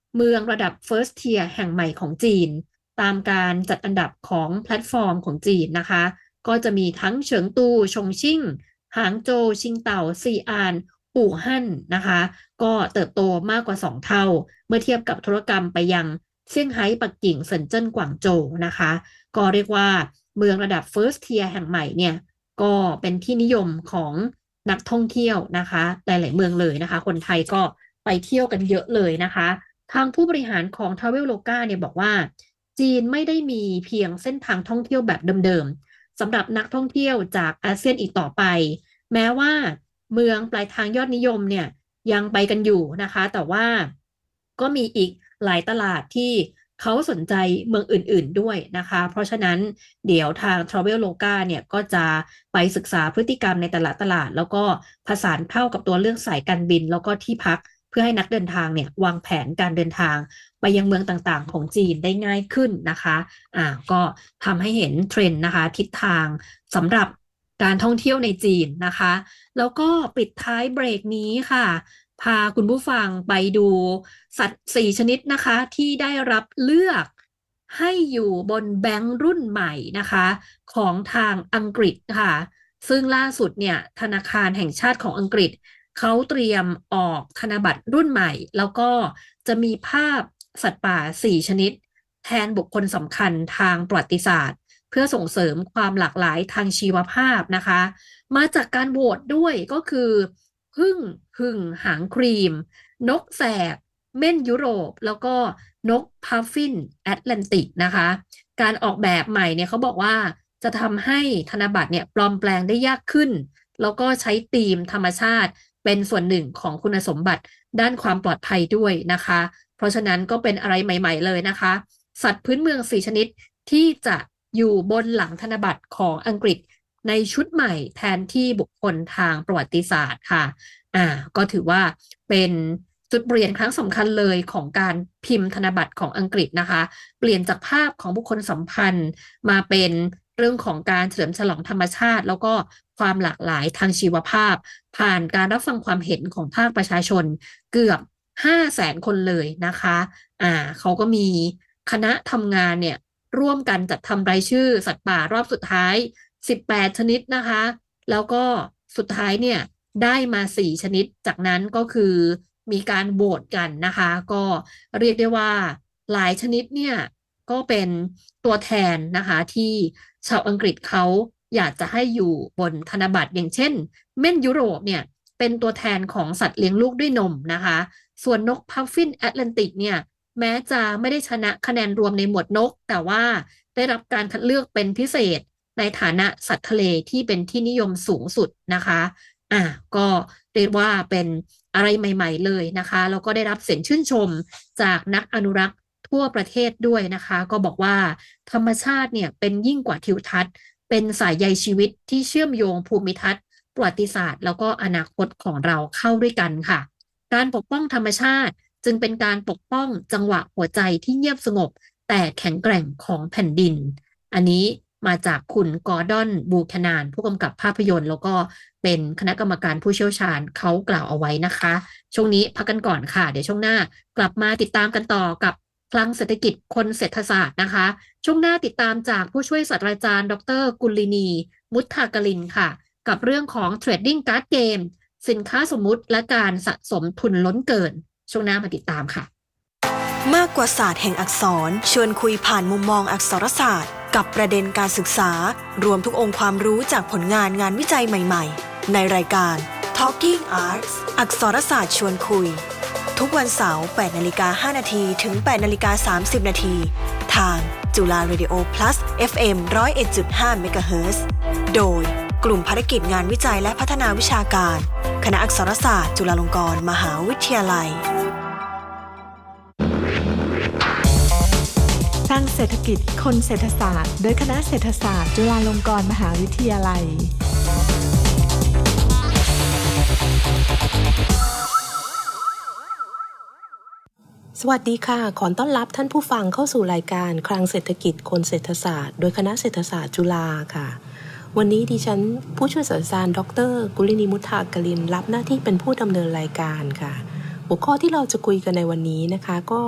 เมืองระดับ First Tier แห่งใหม่ของจีนตามการจัดอันดับของแพลตฟอร์มของจีนนะคะก็จะมีทั้งเฉิงตูชงชิ่งหางโจวชิงเต่าซีอานอู่ฮั่นนะคะก็เติบโตมากกว่า2เท่าเมื่อเทียบกับธุรกรรมไปยังเซี่ยงไฮ้ปักกิ่งเซินเจิ้นกวางโจวนะคะก็เรียกว่าเมืองระดับ First Tier แห่งใหม่เนี่ยก็เป็นที่นิยมของนักท่องเที่ยวนะคะหลายๆเมืองเลยนะคะคนไทยก็ไปเที่ยวกันเยอะเลยนะคะทางผู้บริหารของ Traveloka เนี่ยบอกว่าจีนไม่ได้มีเพียงเส้นทางท่องเที่ยวแบบเดิมๆสำหรับนักท่องเที่ยวจากอาเซียนอีกต่อไปแม้ว่าเมืองปลายทางยอดนิยมเนี่ยยังไปกันอยู่นะคะแต่ว่าก็มีอีกหลายตลาดที่เขาสนใจเมืองอื่นๆด้วยนะคะเพราะฉะนั้นเดี๋ยวทาง Traveloka เนี่ยก็จะไปศึกษาพฤติกรรมในแต่ละตลาดแล้วก็ผสานเข้ากับตัวเลือกสายการบินแล้วก็ที่พักเพื่อให้นักเดินทางเนี่ยวางแผนการเดินทางไปยังเมืองต่างๆของจีนได้ง่ายขึ้นนะคะก็ทำให้เห็นเทรนด์นะคะทิศทางสำหรับการท่องเที่ยวในจีนนะคะแล้วก็ปิดท้ายเบรกนี้ค่ะพาคุณผู้ฟังไปดูสัตว์4 ชนิดนะคะที่ได้รับเลือกให้อยู่บนแบงค์รุ่นใหม่นะคะของทางอังกฤษค่ะซึ่งล่าสุดเนี่ยธนาคารแห่งชาติของอังกฤษเขาเตรียมออกธนบัตรรุ่นใหม่แล้วก็จะมีภาพสัตว์ป่า4 ชนิดแทนบุคคลสำคัญทางประวัติศาสตร์เพื่อส่งเสริมความหลากหลายทางชีวภาพนะคะมาจากการโหวตด้วยก็คือผึ้งหึ่งหางครีมนกแสกเม่นยุโรปแล้วก็นกพัฟฟินแอตแลนติกนะคะการออกแบบใหม่เนี่ยเขาบอกว่าจะทำให้ธนบัตรเนี่ยปลอมแปลงได้ยากขึ้นแล้วก็ใช้ธีมธรรมชาติเป็นส่วนหนึ่งของคุณสมบัติด้านความปลอดภัยด้วยนะคะเพราะฉะนั้นก็เป็นอะไรใหม่ๆเลยนะคะสัตว์พื้นเมือง4 ชนิดที่จะอยู่บนหลังธนบัตรของอังกฤษในชุดใหม่แทนที่บุคคลทางประวัติศาสตร์ค่ะก็ถือว่าเป็นจุดเปลี่ยนครั้งสำคัญเลยของการพิมพ์ธนบัตรของอังกฤษนะคะเปลี่ยนจากภาพของบุคคลสัมพันธ์มาเป็นเรื่องของการเฉลิมฉลองธรรมชาติแล้วก็ความหลากหลายทางชีวภาพผ่านการรับฟังความเห็นของภาคประชาชนเกือบ500,000 คนเลยนะคะเขาก็มีคณะทำงานเนี่ยร่วมกันจัดทำรายชื่อสัตว์ป่ารอบสุดท้าย18 ชนิดนะคะแล้วก็สุดท้ายเนี่ยได้มา4 ชนิดจากนั้นก็คือมีการโหวตกันนะคะก็เรียกได้ว่าหลายชนิดเนี่ยก็เป็นตัวแทนนะคะที่ชาวอังกฤษเขาอยากจะให้อยู่บนธนบัตรอย่างเช่นเม่นยุโรปเนี่ยเป็นตัวแทนของสัตว์เลี้ยงลูกด้วยนมนะคะส่วนนกพัฟฟินแอตแลนติกเนี่ยแม้จะไม่ได้ชนะคะแนนรวมในหมวดนกแต่ว่าได้รับการคัดเลือกเป็นพิเศษในฐานะสัตว์ทะเลที่เป็นที่นิยมสูงสุดนะคะก็เรียกว่าเป็นอะไรใหม่ๆเลยนะคะแล้วก็ได้รับเสียงชื่นชมจากนักอนุรักษ์ทั่วประเทศด้วยนะคะก็บอกว่าธรรมชาติเนี่ยเป็นยิ่งกว่าทิวทัศน์เป็นสายใยชีวิตที่เชื่อมโยงภูมิทัศน์ประวัติศาสตร์แล้วก็อนาคตของเราเข้าด้วยกันค่ะการปกป้องธรรมชาติจึงเป็นการปกป้องจังหวะหัวใจที่เงียบสงบแต่แข็งแกร่งของแผ่นดินอันนี้มาจากคุณกอร์ดอนบูแคนานผู้กำกับภาพยนตร์แล้วก็เป็นคณะกรรมการผู้เชี่ยวชาญเขากล่าวเอาไว้นะคะช่วงนี้พักกันก่อนค่ะเดี๋ยวช่วงหน้ากลับมาติดตามกันต่อกับคลังเศรษฐกิจคนเศรษฐศาสตร์นะคะช่วงหน้าติดตามจากผู้ช่วยศาสตราจารย์ดรกุลลินีมุทธากลินค่ะกับเรื่องของเทรดดิ้งการ์ดเกมสินค้าสมมุติและการสะสมทุนล้นเกินช่วงหน้ามาติดตามค่ะมากกว่าศาสตร์แห่งอักษรชวนคุยผ่านมุมมองอักษรศาสตร์กับประเด็นการศึกษารวมทุกองค์ความรู้จากผลงานงานวิจัยใหม่ๆในรายการ Talking Arts อักษรศาสตร์ชวนคุยทุกวันเสาร์ 8:05 น. ถึง 8:30 น. ทางจุฬา Radio Plus FM 101.5 MHz โดยกลุ่มภารกิจงานวิจัยและพัฒนาวิชาการคณะอักษรศาสตร์จุฬาลงกรณ์มหาวิทยาลัยทางเศรษฐกิจคนเศรษฐศาสตร์โดยคณะเศรษฐศาสตร์จุฬาลงกรณ์มหาวิทยาลัยสวัสดีค่ะขอต้อนรับท่านผู้ฟังเข้าสู่รายการคลังเศรษฐกิจคนเศรษฐศาสตร์โดยคณะเศรษฐศาสตร์จุฬาค่ะวันนี้ดิฉันผู้ช่วยศาสตราจารย์ดร.กุลินีมุทธากลินรับหน้าที่เป็นผู้ดำเนินรายการค่ะหัวข้อที่เราจะคุยกันในวันนี้นะคะก็